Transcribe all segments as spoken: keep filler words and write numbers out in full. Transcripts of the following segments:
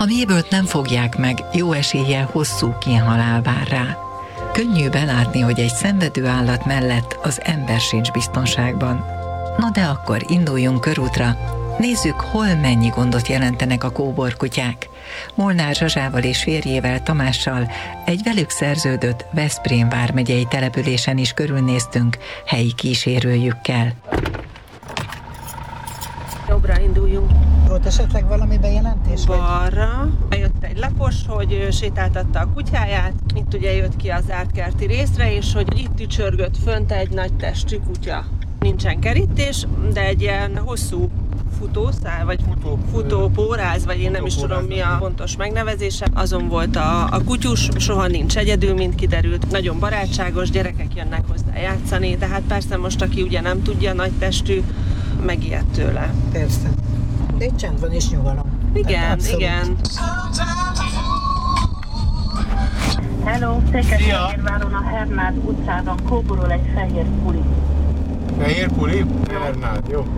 mélyből nem fogják meg, jó eséllyel hosszú kínhalál vár rá. Könnyű belátni, hogy egy szenvedő állat mellett az ember sincs biztonságban. Na de akkor induljunk körútra, nézzük, hol mennyi gondot jelentenek a kóborkutyák. Molnár Zsazsával és férjével, Tamással egy velük szerződött Veszprém vármegyei településen is körülnéztünk helyi kísérőjükkel. Jobbra induljunk. Volt esetleg valami bejelentés? Balra. Jött egy lapos, hogy sétáltatta a kutyáját. Itt ugye jött ki az ártkerti részre, és hogy itt ücsörgött fönt egy nagy testű kutya. Nincsen kerítés, de egy ilyen hosszú futószál, vagy futó, futópóráz, vagy én nem is tudom mi a pontos megnevezése. Azon volt a, a kutyus, soha nincs egyedül, mint kiderült. Nagyon barátságos, gyerekek jönnek hozzá játszani, tehát persze most, aki ugye nem tudja, nagy testű, megijed tőle. Persze. De itt csend van és nyugalom. Igen, igen. Hello, Székesfehérváron a Hernád utcában kóborol egy fehér puli. Fehér puli? Hernád, jó.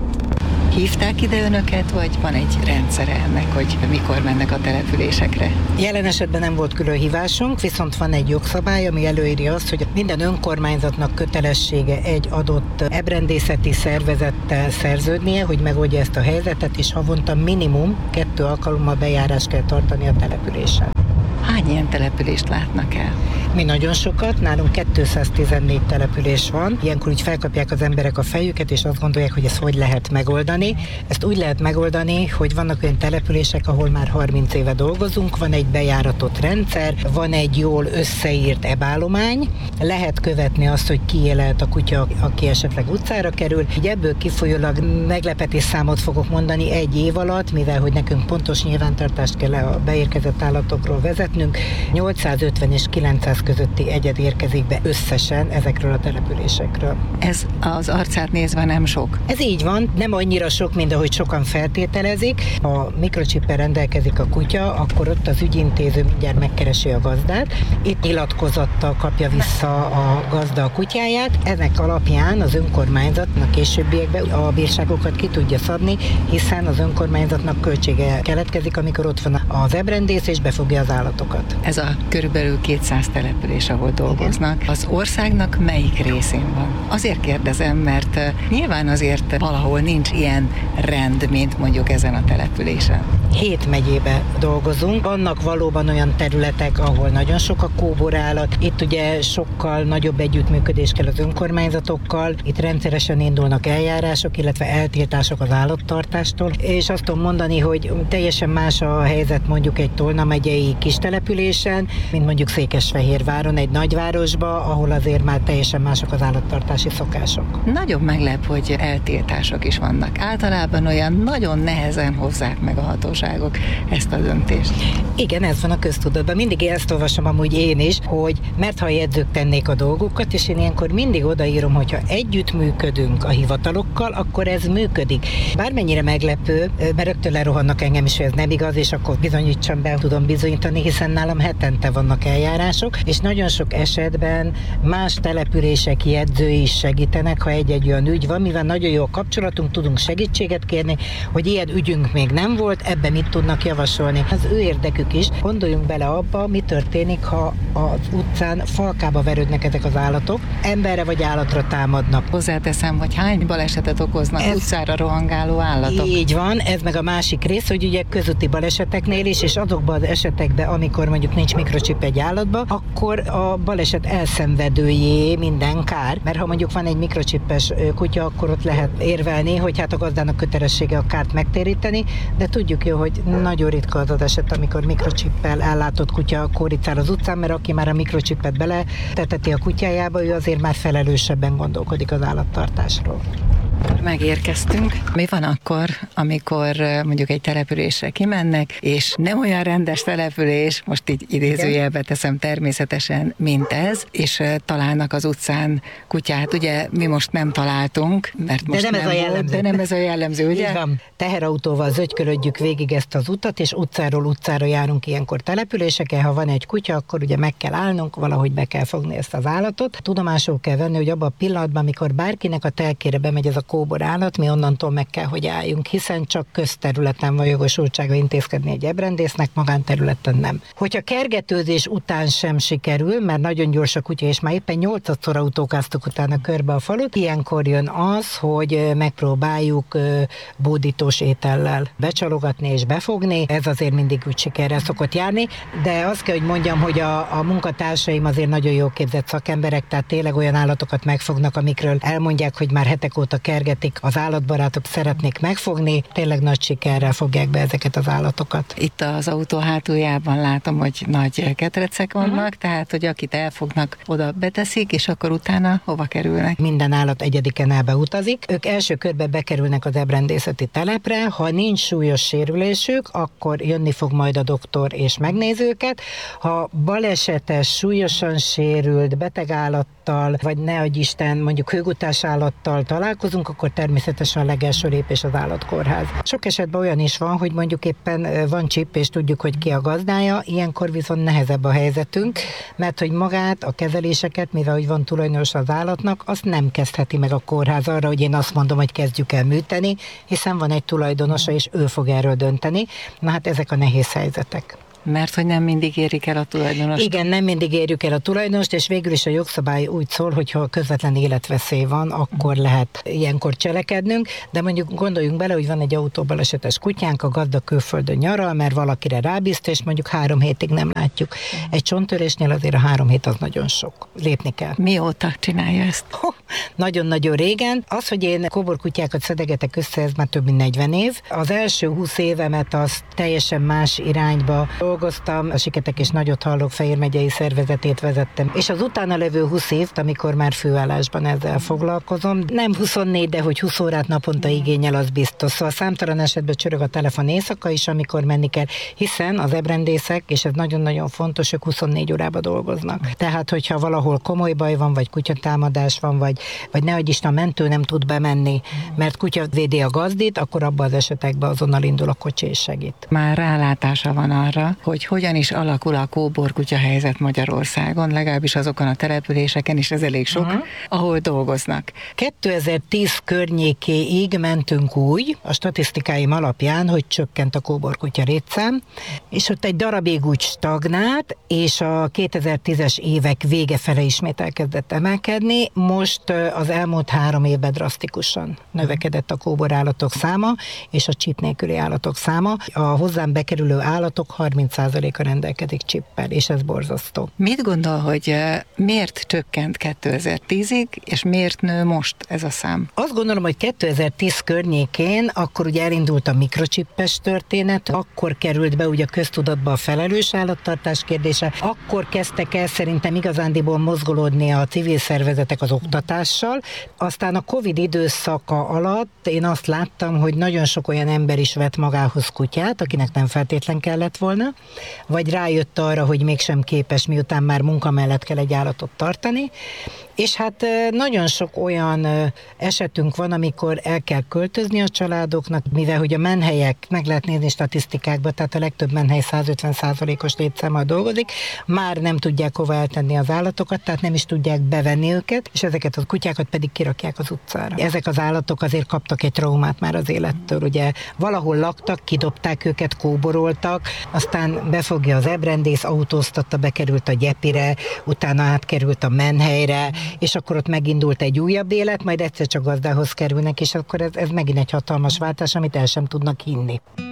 Hívták ide önöket, vagy van egy rendszere ennek, hogy mikor mennek a településekre? Jelen esetben nem volt külön hívásunk, viszont van egy jogszabály, ami előírja azt, hogy minden önkormányzatnak kötelessége egy adott ebrendészeti szervezettel szerződnie, hogy megoldja ezt a helyzetet, és havonta minimum kettő alkalommal bejárást kell tartani a településen. Hány ilyen települést látnak el? Mi nagyon sokat, nálunk kétszáztizennégy település van. Ilyenkor úgy felkapják az emberek a fejüket, és azt gondolják, hogy ezt hogy lehet megoldani. Ezt úgy lehet megoldani, hogy vannak olyan települések, ahol már harminc éve dolgozunk, van egy bejáratott rendszer, van egy jól összeírt ebállomány, lehet követni azt, hogy ki élelt a kutya, aki esetleg utcára kerül. Így ebből kifolyólag meglepetés számot fogok mondani egy év alatt, mivel hogy nekünk pontos nyilvántartást kell a beérkezett állatokról vezetnünk, nyolcszázötven és kilencszáz közötti egyed érkezik be összesen ezekről a településekről. Ez az arcát nézve nem sok? Ez így van, nem annyira sok, mint ahogy sokan feltételezik. Ha mikrochippel rendelkezik a kutya, akkor ott az ügyintéző mindjárt megkeresi a gazdát. Itt nyilatkozattal kapja vissza a gazda a kutyáját. Ennek alapján az önkormányzatnak későbbiekben a bírságokat ki tudja szabni, hiszen az önkormányzatnak költsége keletkezik, amikor ott van az ebrendész és befogja az állatokat. Ez a körülbelül kétszáz település, ahol dolgoznak. Az országnak melyik részén van? Azért kérdezem, mert nyilván azért valahol nincs ilyen rend, mint mondjuk ezen a településen. Hét megyébe dolgozunk. Vannak valóban olyan területek, ahol nagyon sok a kóborállat. Itt ugye sokkal nagyobb együttműködés kell az önkormányzatokkal. Itt rendszeresen indulnak eljárások, illetve eltiltások az állattartástól. És azt tudom mondani, hogy teljesen más a helyzet mondjuk egy Tolna megyei kis településen, mint mondjuk Székesfehérváron, egy nagyvárosba, ahol azért már teljesen mások az állattartási szokások. Nagyon meglep, hogy eltiltások is vannak. Általában olyan nagyon nehezen hozzák meg a hatóságok ezt a döntést. Igen, ez van a köztudatban. Mindig ezt olvasom amúgy én is, hogy mert ha a jegyzők tennék a dolgokat, és én ilyenkor mindig odaírom, hogyha együttműködünk a hivatalokkal, akkor ez működik. Bármennyire meglepő, mert rögtön lerohannak engem is, hogy ez nem igaz, és akkor bizonyítsam be, tudom bizonyítani, hiszen nálam hetente vannak eljárások, és nagyon sok esetben más települések jegyzői is segítenek, ha egy-egy olyan ügy van, mivel nagyon jó a kapcsolatunk, tudunk segítséget kérni, hogy ilyen ügyünk még nem volt, ebben mit tudnak javasolni. Az ő érdekük is. Gondoljunk bele abba, mi történik, ha az utcán falkába verődnek ezek az állatok, emberre vagy állatra támadnak. Hozzáteszem, hogy hány balesetet okoznak ez utcára rohangáló állatok. Így van, ez meg a másik rész, hogy ugye közúti baleseteknél is, és azokban az esetekben, amikor mondjuk nincs mikrochip egy állatba, akkor a baleset elszenvedőjé minden kár, mert ha mondjuk van egy mikrochippes kutya, akkor ott lehet érvelni, hogy hát a gazdának kötelessége a kárt megtéríteni, de tudjuk jó, hogy nagyon ritka az az eset, amikor mikrochippel ellátott kutya kóricál az utcán, mert aki már a mikrochippet beleteteti a kutyájába, ő azért már felelősebben gondolkodik az állattartásról. Megérkeztünk. Mi van akkor, amikor mondjuk egy településre kimennek, és nem olyan rendes település, most így idézőjelbe teszem természetesen, mint ez, és találnak az utcán kutyát. Ugye mi most nem találtunk, mert most de nem, nem ez a volt, jellemző. de nem ez a jellemző, ugye? Így van. Teherautóval zögykölödjük végig ezt az utat, és utcáról utcára járunk ilyenkor településeken. Ha van egy kutya, akkor ugye meg kell állnunk, valahogy be kell fogni ezt az állatot. Tudomásul kell venni, hogy abban a pillanatban, amikor bárkinek a telkére bemegy ez a kóbor állat, mi onnantól meg kell, hogy álljunk, hiszen csak közterületen van jogosultsága intézkedni egy ebrendésznek, magánterületen nem. Hogyha kergetőzés után sem sikerül, mert nagyon gyors a kutya, és már éppen nyolcadszor autókáztuk utána körbe a falut, ilyenkor jön az, hogy megpróbáljuk bódítós étellel becsalogatni és befogni. Ez azért mindig úgy sikerrel szokott járni, de azt kell, hogy mondjam, hogy a, a munkatársaim azért nagyon jól képzett szakemberek, tehát tényleg olyan állatokat megfognak, amikről elmondják, hogy már hetek óta kergetik, az állatbarátok szeretnék megfogni, tényleg nagy sikerrel fogják be ezeket az állatokat. Itt az autó hátuljában látom, hogy nagy ketrecek vannak, uh-huh. tehát, hogy akit elfognak, oda beteszik, és akkor utána hova kerülnek? Minden állat egyedik kenelbe utazik. Ők első körbe bekerülnek az ebrendészeti telepre, ha nincs súlyos sérülésük, akkor jönni fog majd a doktor és megnéz őket. Ha balesetes, súlyosan sérült, beteg állattal, vagy ne adj Isten, mondjuk hőgutás állattal találkozunk, akkor természetesen a legelső lépés az állatkórház. Sok esetben olyan is van, hogy mondjuk éppen van csip, és tudjuk, hogy ki a gazdája, ilyenkor viszont nehezebb a helyzetünk, mert hogy magát, a kezeléseket, mivel hogy van tulajdonos az állatnak, azt nem kezdheti meg a kórház arra, hogy én azt mondom, hogy kezdjük el műteni, hiszen van egy tulajdonosa, és ő fog erről dönteni. Na hát ezek a nehéz helyzetek. Mert hogy nem mindig érik el a tulajdonost. Igen, nem mindig érjük el a tulajdonost, és végül is a jogszabály úgy szól, hogy ha közvetlen életveszély van, akkor lehet ilyenkor cselekednünk, de mondjuk gondoljunk bele, hogy van egy autóbalesetes kutyánk, a gazda külföldön nyaral, mert valakire rábízta, és mondjuk három hétig nem látjuk. Egy csonttörésnél azért a három hét az nagyon sok. Lépni kell. Mióta csinálja ezt? Oh, nagyon-nagyon régen. Az, hogy én kóborkutyákat szedegetek össze, ez már több mint negyven év. Az első húsz évemet az teljesen más irányba dolgoztam, a Siketek és Nagyot Hallók Fejér megyei szervezetét vezettem, és az utána levő húsz évet, amikor már főállásban ezzel foglalkozom, nem huszonnégy, de hogy húsz órát naponta igényel, az biztos. Szóval számtalan esetben csörög a telefon éjszaka is, amikor menni kell, hiszen az ebrendészek, és ez nagyon-nagyon fontos, ők huszonnégy órában dolgoznak. Tehát, hogyha valahol komoly baj van, vagy kutyatámadás van, vagy, vagy nehogy Isten a mentő nem tud bemenni, mert kutya védi a gazdit, akkor abban az esetekben azonnal indul a kocsi és segít. Már rálátása van arra, hogy hogyan is alakul a kóborkutya helyzet Magyarországon, legalábbis azokon a településeken is, ez elég sok, uh-huh. ahol dolgoznak. kétezer-tíz környékéig mentünk úgy, a statisztikáim alapján, hogy csökkent a kóborkutya létszám, és ott egy darabig úgy stagnált, és a kétezer-tízes évek vége fele ismét elkezdett emelkedni, most az elmúlt három évben drasztikusan növekedett a kóborállatok száma, és a csip nélküli állatok száma. A hozzám bekerülő állatok harminc százaléka rendelkezik csippel, és ez borzasztó. Mit gondol, hogy miért csökkent kétezer-tízig, és miért nő most ez a szám? Azt gondolom, hogy kétezer-tíz környékén akkor ugye elindult a mikrocsippes történet, akkor került be ugye a köztudatba a felelős állattartás kérdése, akkor kezdtek el szerintem igazándiból mozgolódni a civil szervezetek az oktatással, aztán a Covid időszaka alatt én azt láttam, hogy nagyon sok olyan ember is vett magához kutyát, akinek nem feltétlen kellett volna, vagy rájött arra, hogy mégsem képes, miután már munka mellett kell egy állatot tartani, és hát nagyon sok olyan esetünk van, amikor el kell költözni a családoknak, mivel hogy a menhelyek, meg lehet nézni statisztikákba, tehát a legtöbb menhely százötven százalékos létszámmal dolgozik, már nem tudják hova eltenni az állatokat, tehát nem is tudják bevenni őket, és ezeket a kutyákat pedig kirakják az utcára. Ezek az állatok azért kaptak egy traumát már az élettől, ugye valahol laktak, kidobták őket, kóboroltak, aztán befogja az ebrendész, autóztatta, bekerült a gyepire, utána átkerült a menhelyre, és akkor ott megindult egy újabb élet, majd egyszer csak gazdához kerülnek, és akkor ez, ez megint egy hatalmas váltás, amit el sem tudnak hinni.